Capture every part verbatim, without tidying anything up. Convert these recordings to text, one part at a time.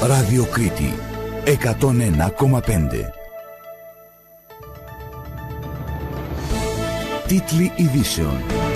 Ράδιο Κρήτη εκατόν ένα κόμμα πέντε. Τίτλοι ειδήσεων.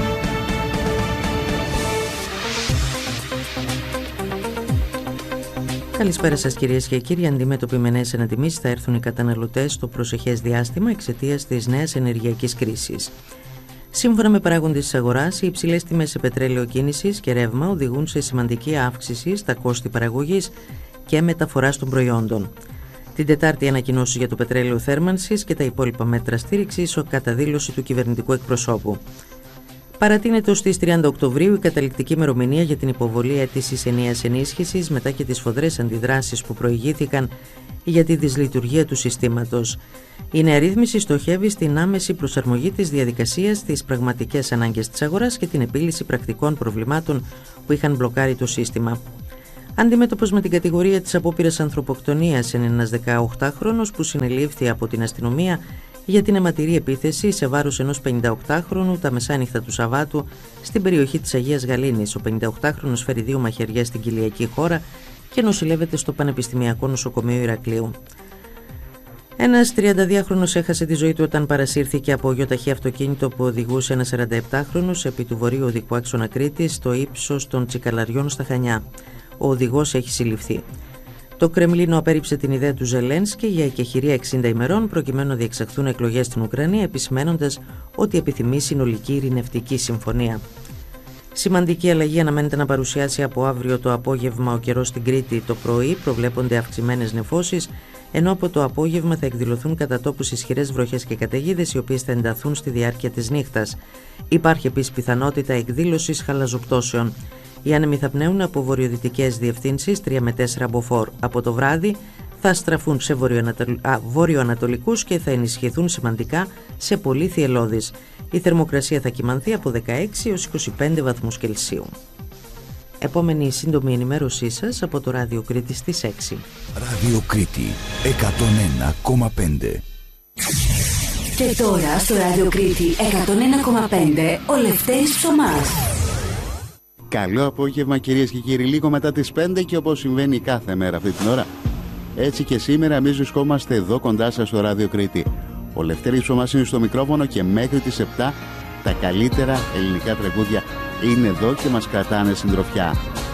Καλησπέρα σας κυρίες και κύριοι. Αντιμέτωποι με νέες ανατιμήσεις θα έρθουν οι καταναλωτές στο προσεχές διάστημα εξαιτίας της νέας ενεργειακής κρίσης. Σύμφωνα με παράγοντες της αγοράς, οι υψηλές τιμές σε πετρέλαιο κίνησης και ρεύμα οδηγούν σε σημαντική αύξηση στα κόστη παραγωγής και μεταφοράς των προϊόντων. Την Τετάρτη, ανακοινώσεις για το πετρέλαιο θέρμανσης και τα υπόλοιπα μέτρα στήριξης κατά δήλωση του κυβερνητικού εκπροσώπου. Παρατείνεται ως τις τριάντα Οκτωβρίου η καταληκτική ημερομηνία για την υποβολή αίτησης ενιαίας ενίσχυσης μετά και τις σφοδρές αντιδράσεις που προηγήθηκαν για τη δυσλειτουργία του συστήματος. Η νέα ρύθμιση στοχεύει στην άμεση προσαρμογή της διαδικασίας στις πραγματικές ανάγκες της αγοράς και την επίλυση πρακτικών προβλημάτων που είχαν μπλοκάρει το σύστημα. Αντιμέτωπος με την κατηγορία της απόπειρας ανθρωποκτονίας είναι ένας δεκαοκτάχρονος που συνελήφθη από την αστυνομία για την αιματηρή επίθεση σε βάρος ενός πενηνταοκτάχρονου τα μεσάνυχτα του Σαββάτου στην περιοχή της Αγίας Γαλήνης. Ο πενηνταοκτάχρονος φέρει δύο μαχαιριές στην κοιλιακή χώρα και νοσηλεύεται στο Πανεπιστημιακό Νοσοκομείο Ηρακλείου. Ένας τριανταδυάχρονος έχασε τη ζωή του όταν παρασύρθηκε από γιοταχή αυτοκίνητο που οδηγούσε ένα σαρανταεπτάχρονος επί του βορείου οδικού άξονα Κρήτης στο ύψος των Τσικαλαριών στα Χανιά. Ο οδηγός έχει συλληφθεί. Το Κρεμλίνο απέρριψε την ιδέα του Ζελένσκι για εκεχηρία εξήντα ημερών προκειμένου να διεξαχθούν εκλογές στην Ουκρανία, επισημένοντας ότι επιθυμεί συνολική ειρηνευτική συμφωνία. Σημαντική αλλαγή αναμένεται να παρουσιάσει από αύριο το απόγευμα ο καιρός στην Κρήτη. Το πρωί προβλέπονται αυξημένες νεφώσεις, ενώ από το απόγευμα θα εκδηλωθούν κατά τόπους ισχυρές βροχές και καταιγίδες, οι οποίες θα ενταθούν στη διάρκεια της νύχτας. Υπάρχει επίσης πιθανότητα εκδήλωσης χαλαζοπτώσεων. Οι άνεμοι θα πνέουν από βορειοδυτικές διευθύνσεις τρία με τέσσερα μποφόρ. Από το βράδυ θα στραφούν σε βορειοανατολικούς και θα ενισχυθούν σημαντικά σε πολύ θυελλώδεις. Η θερμοκρασία θα κυμανθεί από δεκαέξι έως είκοσι πέντε βαθμούς Κελσίου. Επόμενη σύντομη ενημέρωσή σας από το Ράδιο Κρήτη στις έξι. Ράδιο Κρήτη εκατόν ένα κόμμα πέντε. Και τώρα στο Ράδιο Κρήτη εκατόν ένα κόμμα πέντε ο Λευτέρης Ψωμάς. Καλό απόγευμα κυρίες και κύριοι, λίγο μετά τις πέντε και όπως συμβαίνει κάθε μέρα αυτή την ώρα, έτσι και σήμερα εμείς βρισκόμαστε εδώ κοντά σας στο Ράδιο Κρήτη. Ο Λευτέρης Ψωμάς είναι στο μικρόφωνο και μέχρι τις επτά τα καλύτερα ελληνικά τραγούδια είναι εδώ και μας κρατάνε συντροφιά.